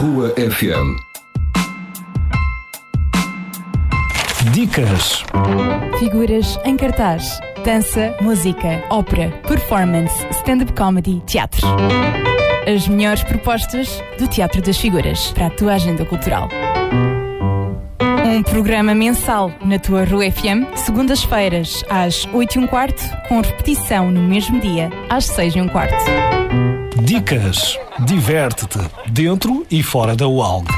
Rua FM. Dicas. Figuras em cartaz. Dança, música, ópera, performance, stand-up comedy, teatro. As melhores propostas do Teatro das Figuras para a tua agenda cultural. Um programa mensal na tua Rua FM, segundas-feiras às 8h15, com repetição no mesmo dia às 6h15. Dicas. Diverte-te dentro e fora da UALG.